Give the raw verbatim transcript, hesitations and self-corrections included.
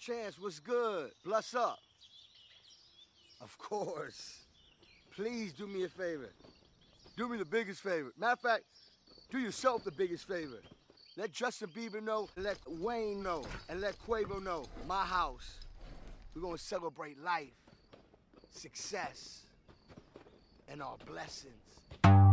Chance, what's good? Bless up. Of course. Please do me a favor. Do me the biggest favor. Matter of fact, do yourself the biggest favor. Let Justin Bieber know, let Wayne know, and let Quavo know. My house. We're gonna celebrate life, success, and our blessings.